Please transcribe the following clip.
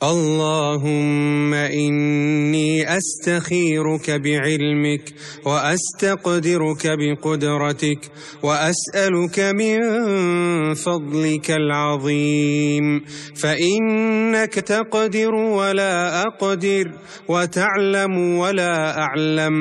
اللهم إني أستخيرك بعلمك وأستقدرك بقدرتك وأسألك من فضلك العظيم، فإنك تقدر ولا أقدر وتعلم ولا أعلم،